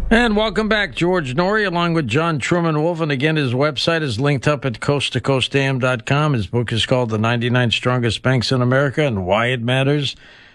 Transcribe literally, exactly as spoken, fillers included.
And welcome back. George Noory along with John Truman Wolf. And again, his website is linked up at coast to coast a m dot com. His book is called The ninety-nine Strongest Banks in America and Why It Matters.